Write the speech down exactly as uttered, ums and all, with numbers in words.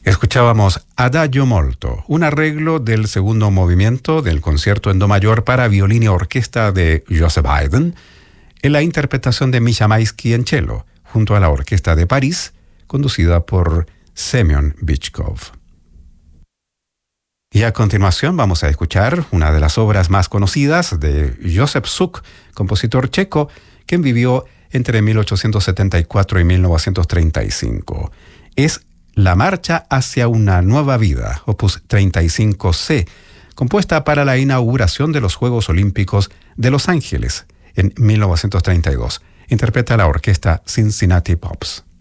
Escuchábamos Adagio Molto, un arreglo del segundo movimiento del concierto en do mayor para violín y orquesta de Joseph Haydn, en la interpretación de Misha Maisky en cello, junto a la Orquesta de París, conducida por Semyon Bychkov. Y a continuación vamos a escuchar una de las obras más conocidas de Josef Suk, compositor checo, quien vivió entre mil ochocientos setenta y cuatro y mil novecientos treinta y cinco. Es La Marcha hacia una nueva vida, opus treinta y cinco ce, compuesta para la inauguración de los Juegos Olímpicos de Los Ángeles en mil novecientos treinta y dos. Interpreta la orquesta Cincinnati Pops.